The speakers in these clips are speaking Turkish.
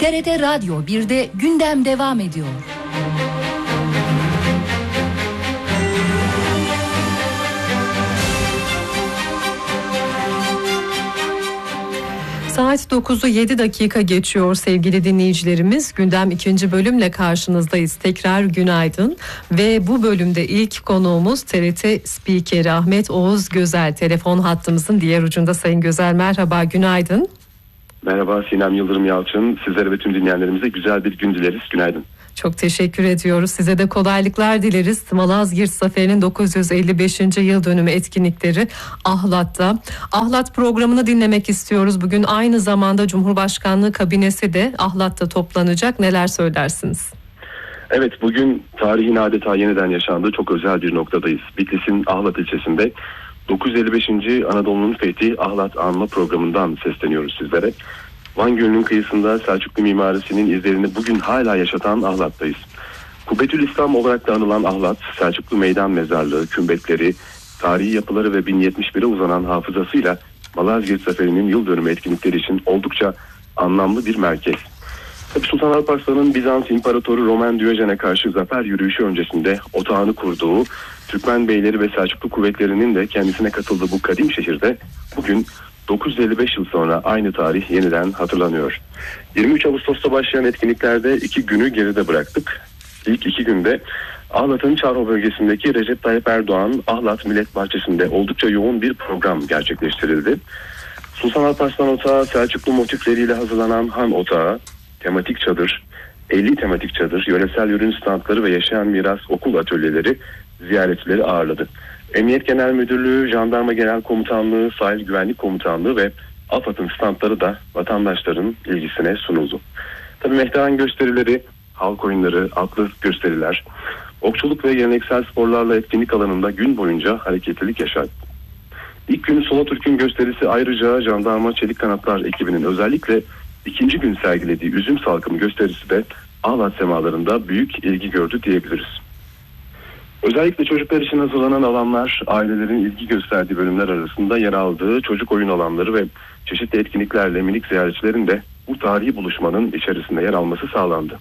TRT Radyo 1'de gündem devam ediyor. Saat 9'u 7 dakika geçiyor sevgili dinleyicilerimiz. Gündem 2. bölümle karşınızdayız. Tekrar günaydın. Ve bu bölümde ilk konuğumuz TRT Spikeri Ahmet Oğuz Gözel. Telefon hattımızın diğer ucunda. Sayın Gözel, merhaba, günaydın. Merhaba, Sinem Yıldırım Yalçın. Sizlere ve tüm dinleyenlerimize güzel bir gün dileriz. Günaydın. Çok teşekkür ediyoruz. Size de kolaylıklar dileriz. Malazgirt Zaferi'nin 955. yıl dönümü etkinlikleri Ahlat'ta. Ahlat programını dinlemek istiyoruz. Bugün aynı zamanda Cumhurbaşkanlığı kabinesi de Ahlat'ta toplanacak. Neler söylersiniz? Evet, bugün tarihin adeta yeniden yaşandığı çok özel bir noktadayız. Bitlis'in Ahlat ilçesinde 955. Anadolu'nun fethi Ahlat Anma programından sesleniyoruz sizlere. Van Gölü'nün kıyısında Selçuklu mimarisinin izlerini bugün hala yaşatan Ahlat'tayız. Kubbetül İslam olarak da anılan Ahlat, Selçuklu meydan mezarlığı, kümbetleri, tarihi yapıları ve 1071'e uzanan hafızasıyla Malazgirt Zaferi'nin yıl dönümü etkinlikleri için oldukça anlamlı bir merkez. Sultan Alparslan'ın Bizans İmparatoru Roman Diyojen'e karşı zafer yürüyüşü öncesinde otağını kurduğu Türkmen beyleri ve Selçuklu kuvvetlerinin de kendisine katıldığı bu kadim şehirde bugün 955 yıl sonra aynı tarih yeniden hatırlanıyor. 23 Ağustos'ta başlayan etkinliklerde 2 günü geride bıraktık. İlk 2 günde Ahlat'ın Çarho bölgesindeki Recep Tayyip Erdoğan Ahlat Millet Bahçesi'nde oldukça yoğun bir program gerçekleştirildi. Sultan Alparslan Otağı, Selçuklu motifleriyle hazırlanan Han Otağı, tematik çadır, 50 tematik çadır, yöresel ürün standları ve yaşayan miras okul atölyeleri ziyaretçileri ağırladı. Emniyet Genel Müdürlüğü, Jandarma Genel Komutanlığı, Sahil Güvenlik Komutanlığı ve AFAD'ın standları da vatandaşların ilgisine sunuldu. Tabii mehteran gösterileri, halk oyunları, atlı gösteriler, okçuluk ve geleneksel sporlarla etkinlik alanında gün boyunca hareketlilik yaşadı. İlk gün Solo Türk'ün gösterisi ayrıca Jandarma Çelik Kanatlar ekibinin özellikle ikinci gün sergilediği üzüm salkımı gösterisi de Ahlat semalarında büyük ilgi gördü diyebiliriz. Özellikle çocuklar için hazırlanan alanlar, ailelerin ilgi gösterdiği bölümler arasında yer aldığı çocuk oyun alanları ve çeşitli etkinliklerle minik ziyaretçilerin de bu tarihi buluşmanın içerisinde yer alması sağlandı.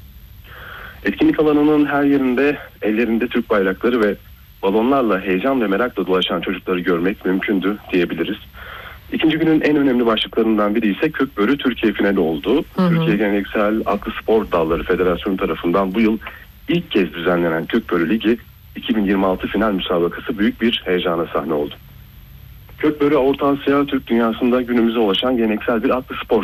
Etkinlik alanının her yerinde ellerinde Türk bayrakları ve balonlarla heyecan ve merakla dolaşan çocukları görmek mümkündü diyebiliriz. İkinci günün en önemli başlıklarından biri ise Kökbörü Türkiye finali oldu. Türkiye Geleneksel Atlı Spor Dalları Federasyonu tarafından bu yıl ilk kez düzenlenen Kökbörü Ligi 2026 final müsabakası büyük bir heyecana sahne oldu. Kökbörü, Orta Asya, Türk dünyasında günümüze ulaşan geleneksel bir atlı spor.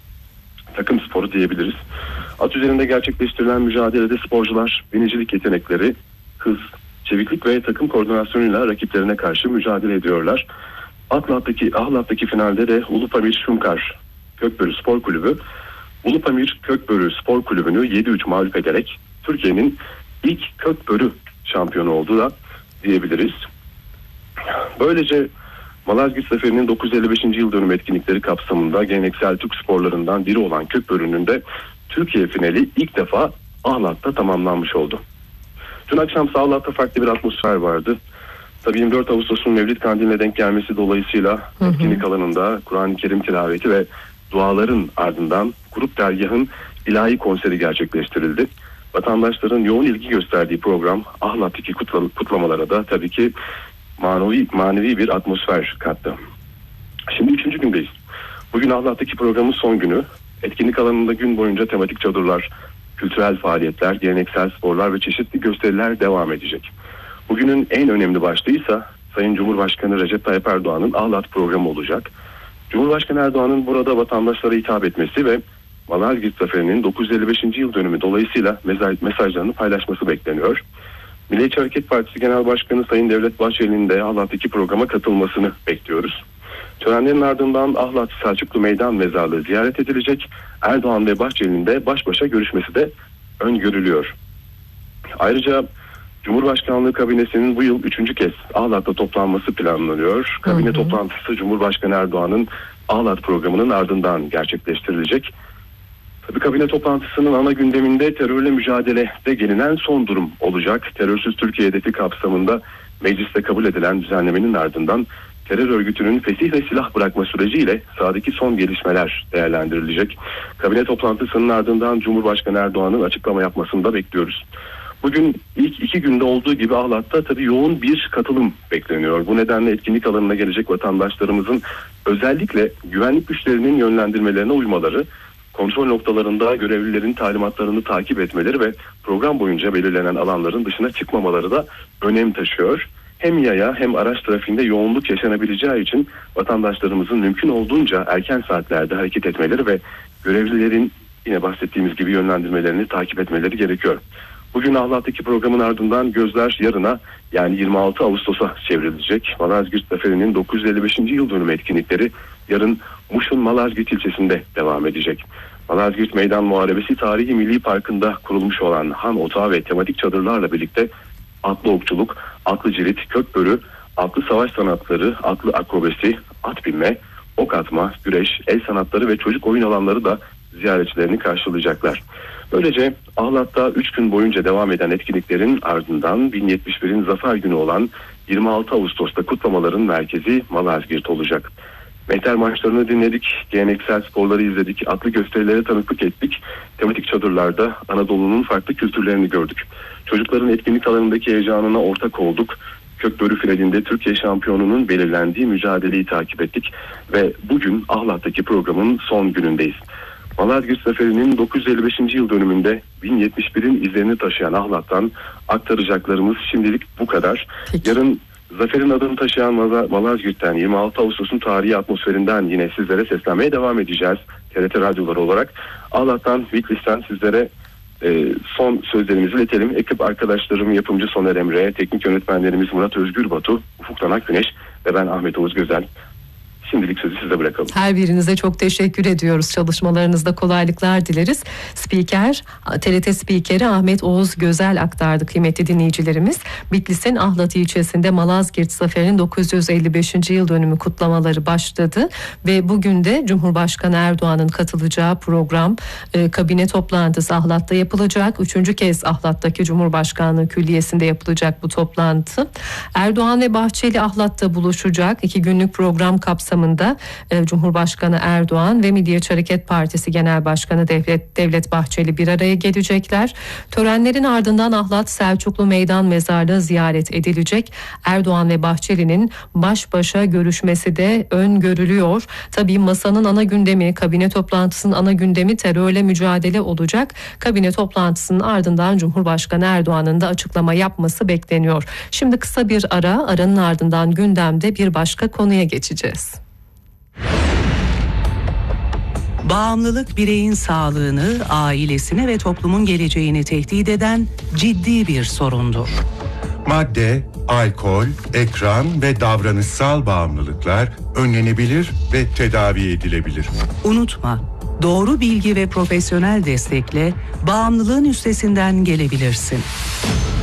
Takım sporu diyebiliriz. At üzerinde gerçekleştirilen mücadelede sporcular binicilik yetenekleri, hız, çeviklik ve takım koordinasyonuyla rakiplerine karşı mücadele ediyorlar. Ahlat'taki finalde de Ulupamir Şumkar Kökbörü Spor Kulübü, Ulupamir Kökbörü Spor Kulübü'nü 7-3 mağlup ederek Türkiye'nin ilk Kökbörü şampiyonu oldu da diyebiliriz. Böylece Malazgirt Zaferi'nin 955. yıl dönümü etkinlikleri kapsamında geleneksel Türk sporlarından biri olan Kökbörü'nün de Türkiye finali ilk defa Ahlat'ta tamamlanmış oldu. Dün akşam Ahlat'ta farklı bir atmosfer vardı. Tabii 24 Ağustos'un Mevlid Kandili'ne denk gelmesi dolayısıyla etkinlik alanında Kur'an-ı Kerim tilaveti ve duaların ardından Grup Dergah'ın ilahi konseri gerçekleştirildi. Vatandaşların yoğun ilgi gösterdiği program Ahlat'taki kutlamalara da tabii ki manevi bir atmosfer kattı. Şimdi 3. gündeyiz. Bugün Ahlat'taki programın son günü. Etkinlik alanında gün boyunca tematik çadırlar, kültürel faaliyetler, geleneksel sporlar ve çeşitli gösteriler devam edecek. Bugünün en önemli başlığıysa Sayın Cumhurbaşkanı Recep Tayyip Erdoğan'ın Ahlat programı olacak. Cumhurbaşkanı Erdoğan'ın burada vatandaşlara hitap etmesi ve Malazgirt Zaferi'nin 955. yıl dönümü dolayısıyla mesajlarını paylaşması bekleniyor. Milliyetçi Hareket Partisi Genel Başkanı Sayın Devlet Bahçeli'nin de Ahlat'taki programa katılmasını bekliyoruz. Törenlerin ardından Ahlat Selçuklu Meydan Mezarlığı ziyaret edilecek. Erdoğan ve Bahçeli'nin de baş başa görüşmesi de öngörülüyor. Ayrıca Cumhurbaşkanlığı kabinesinin bu yıl 3. kez Ahlat'ta toplanması planlanıyor. Kabine toplantısı Cumhurbaşkanı Erdoğan'ın Ahlat programının ardından gerçekleştirilecek. Tabii kabine toplantısının ana gündeminde terörle mücadelede gelinen son durum olacak. Terörsüz Türkiye hedefi kapsamında mecliste kabul edilen düzenlemenin ardından terör örgütünün fesih ve silah bırakma süreciyle sahadaki son gelişmeler değerlendirilecek. Kabine toplantısının ardından Cumhurbaşkanı Erdoğan'ın açıklama yapmasını da bekliyoruz. Bugün ilk 2 günde olduğu gibi Ahlat'ta tabii yoğun bir katılım bekleniyor. Bu nedenle etkinlik alanına gelecek vatandaşlarımızın özellikle güvenlik güçlerinin yönlendirmelerine uymaları, kontrol noktalarında görevlilerin talimatlarını takip etmeleri ve program boyunca belirlenen alanların dışına çıkmamaları da önem taşıyor. Hem yaya hem araç trafiğinde yoğunluk yaşanabileceği için vatandaşlarımızın mümkün olduğunca erken saatlerde hareket etmeleri ve görevlilerin yine bahsettiğimiz gibi yönlendirmelerini takip etmeleri gerekiyor. Bugün Ahlat'taki programın ardından gözler yarına, yani 26 Ağustos'a çevrilecek. Malazgirt Zaferi'nin 955. yıl dönümü etkinlikleri yarın Muş'un Malazgirt ilçesinde devam edecek. Malazgirt Meydan Muharebesi Tarihi Milli Parkı'nda kurulmuş olan han otağı ve tematik çadırlarla birlikte atlı okçuluk, atlı cirit, kökbörü, atlı savaş sanatları, atlı akrobasi, at binme, ok atma, güreş, el sanatları ve çocuk oyun alanları da ziyaretçilerini karşılayacaklar. Böylece Ahlat'ta 3 gün boyunca devam eden etkinliklerin ardından 1071'in zafer günü olan 26 Ağustos'ta kutlamaların merkezi Malazgirt olacak. Mehter maçlarını dinledik, geleneksel sporları izledik, atlı gösterilere tanıklık ettik. Tematik çadırlarda Anadolu'nun farklı kültürlerini gördük. Çocukların etkinlik alanındaki heyecanına ortak olduk. Kökbörü finalinde Türkiye şampiyonunun belirlendiği mücadeleyi takip ettik ve bugün Ahlat'taki programın son günündeyiz. Malazgirt Zaferi'nin 955. yıl dönümünde 1071'in izlerini taşıyan Ahlat'tan aktaracaklarımız şimdilik bu kadar. Peki. Yarın Zafer'in adını taşıyan Malazgirt'ten 26 Ağustos'un tarihi atmosferinden yine sizlere seslenmeye devam edeceğiz. TRT radyoları olarak. Ahlat'tan, Bitlis'ten sizlere son sözlerimizi iletelim. Ekip arkadaşlarım yapımcı Soner Emre, teknik yönetmenlerimiz Murat Özgür Batu, Ufuk Tanak Güneş ve ben Ahmet Oğuz Gözel. Şimdilik sözü size bırakalım. Her birinize çok teşekkür ediyoruz. Çalışmalarınızda kolaylıklar dileriz. TRT Spikeri Ahmet Oğuz Gözel aktardı kıymetli dinleyicilerimiz. Bitlis'in Ahlat ilçesinde Malazgirt Zaferi'nin 955. yıl dönümü kutlamaları başladı ve bugün de Cumhurbaşkanı Erdoğan'ın katılacağı program kabine toplantısı Ahlat'ta yapılacak. 3. kez Ahlat'taki Cumhurbaşkanlığı Külliyesi'nde yapılacak bu toplantı. Erdoğan ve Bahçeli Ahlat'ta buluşacak. 2 günlük program kapsamında Cumhurbaşkanı Erdoğan ve Milliyetçi Hareket Partisi Genel Başkanı Devlet Bahçeli bir araya gelecekler. Törenlerin ardından Ahlat Selçuklu Meydan Mezarlığı ziyaret edilecek. Erdoğan ve Bahçeli'nin baş başa görüşmesi de öngörülüyor. Tabii masanın ana gündemi, kabine toplantısının ana gündemi terörle mücadele olacak. Kabine toplantısının ardından Cumhurbaşkanı Erdoğan'ın da açıklama yapması bekleniyor. Şimdi kısa bir aranın ardından gündemde bir başka konuya geçeceğiz. Bağımlılık bireyin sağlığını, ailesini ve toplumun geleceğini tehdit eden ciddi bir sorundur. Madde, alkol, ekran ve davranışsal bağımlılıklar önlenebilir ve tedavi edilebilir. Unutma, doğru bilgi ve profesyonel destekle bağımlılığın üstesinden gelebilirsin.